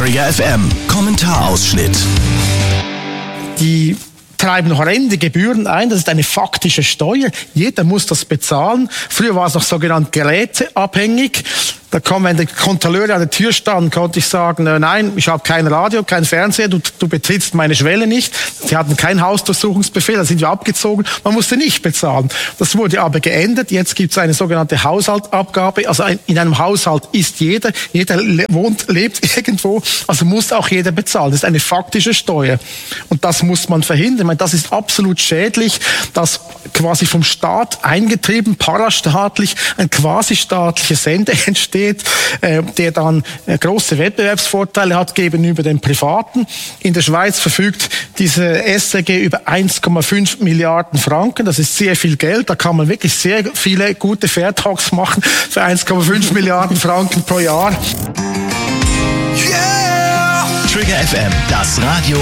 Trigger FM Kommentarausschnitt. Die treiben horrende Gebühren ein, das ist eine faktische Steuer. Jeder muss das bezahlen. Früher war es noch sogenannt geräteabhängig. Da kam, wenn der Kontrolleur an der Tür stand, konnte ich sagen, nein, ich habe kein Radio, kein Fernseher, du betrittst meine Schwelle nicht. Sie hatten keinen Hausdurchsuchungsbefehl, da sind wir abgezogen. Man musste nicht bezahlen. Das wurde aber geändert. Jetzt gibt es eine sogenannte Haushaltsabgabe. Also in einem Haushalt ist jeder lebt irgendwo, also muss auch jeder bezahlen. Das ist eine faktische Steuer. Und das muss man verhindern. Ich meine, das ist absolut schädlich, dass quasi vom Staat eingetrieben, parastaatlich, ein quasi-staatlicher Sender entsteht, der dann große Wettbewerbsvorteile hat gegenüber den Privaten. In der Schweiz verfügt diese SRG über 1,5 Milliarden Franken. Das ist sehr viel Geld. Da kann man wirklich sehr viele gute Fairtalks machen für 1,5 Milliarden Franken pro Jahr. Yeah! Trigger FM, das Radio